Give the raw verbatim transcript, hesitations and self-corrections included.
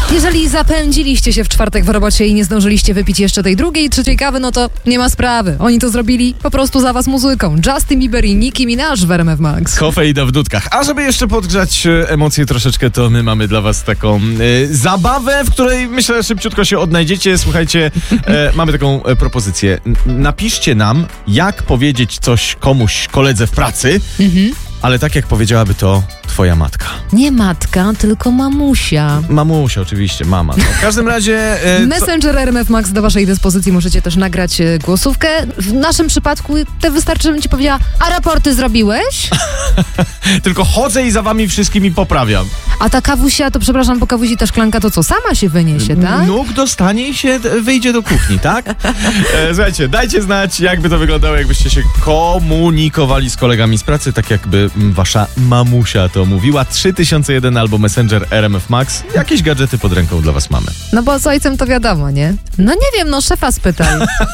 Jeżeli zapędziliście się w czwartek w robocie i nie zdążyliście wypić jeszcze tej drugiej, trzeciej kawy, no to nie ma sprawy. Oni to zrobili po prostu za was muzyką. Justin Bieber i Nicki Minaj w R M F Max. Kofeina w dudkach. A żeby jeszcze podgrzać e, emocje troszeczkę, to my mamy dla was taką e, zabawę, w której myślę, że szybciutko się odnajdziecie. Słuchajcie, e, mamy taką e, propozycję. N- napiszcie nam, jak powiedzieć coś komuś, koledze w pracy, Mhm. ale tak jak powiedziałaby to twoja matka. Nie matka, tylko mamusia. Mamusia, oczywiście, mama. No. W każdym razie... E, co... Messenger R M F Max do waszej dyspozycji. Możecie też nagrać e, głosówkę. W naszym przypadku te wystarczy, żebym ci powiedziała, a raporty zrobiłeś? Tylko chodzę i za wami wszystkimi poprawiam. A ta kawusia, to przepraszam, bo kawusi ta szklanka to co, sama się wyniesie, tak? Nóg dostanie i się d- wyjdzie do kuchni, tak? E, słuchajcie, dajcie znać, jakby to wyglądało, jakbyście się komunikowali z kolegami z pracy, tak jakby mm, wasza mamusia to mówiła. trzy tysiące jeden albo Messenger R M F Max. Jakieś gadżety pod ręką dla was mamy. No bo z ojcem to wiadomo, nie? No nie wiem, no szefa spytaj.